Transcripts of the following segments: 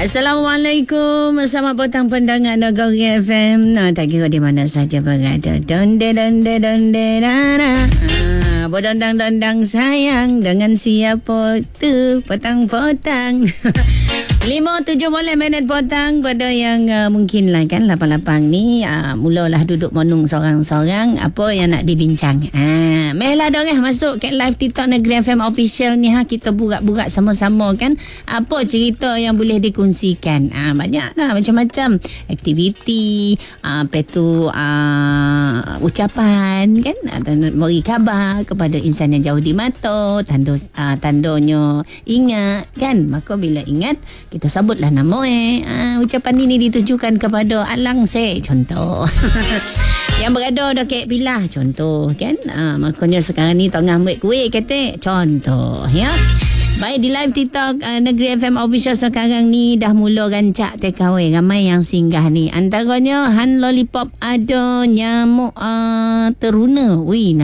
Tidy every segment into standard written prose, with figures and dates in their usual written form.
Assalamualaikum. Selamat petang pendengar Negeri FM. Tak kira di mana saja berada. Donde dana. Berdondang-dondang sayang dengan siapa tu petang-petang. 5-7 minit petang pada yang mungkin lah kan lapang-lapang ni mulalah duduk monung seorang-seorang apa yang nak dibincang. Mehlah dong masuk ke live TikTok Negeri FM official ni kita burak-burak sama-sama kan apa cerita yang boleh dikongsikan. Banyak lah macam-macam aktiviti ucapan kan beri khabar kepada insan yang jauh di mata tandanya ingat kan maka bila ingat kita sebutlah nama ucapan ini ditujukan kepada Alang Se contoh yang berada dekat Pilah contoh kan makanya sekarang ni tengah ambil kuih kata contoh ya. Baik di live TikTok Negeri FM official sekarang ni dah mula rancak takeaway ramai yang singgah ni antaranya Han Lollipop ada nyamuk teruna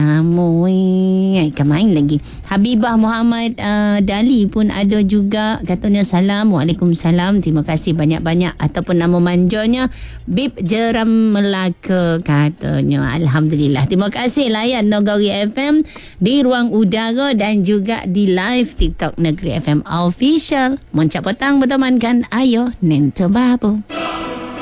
kemain lagi Habibah Muhammad Dali pun ada juga katanya salam Waalaikumsalam terima kasih banyak-banyak ataupun nama manjanya Bib Jeram Melaka katanya Alhamdulillah terima kasih layan Negeri FM di ruang udara dan juga di live TikTok Negeri FM official. Moncak petang bertemankan Ayo Nento Babu.